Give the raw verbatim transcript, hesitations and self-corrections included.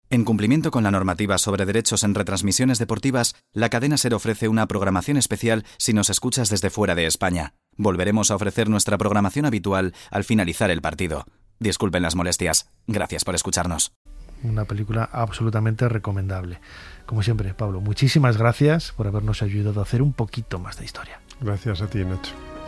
En cumplimiento con la normativa sobre derechos en retransmisiones deportivas, la cadena SER ofrece una programación especial si nos escuchas desde fuera de España. Volveremos a ofrecer nuestra programación habitual al finalizar el partido. Disculpen las molestias. Gracias por escucharnos. Una película absolutamente recomendable. Como siempre, Pablo, muchísimas gracias por habernos ayudado a hacer un poquito más de historia. Gracias a ti, Nacho.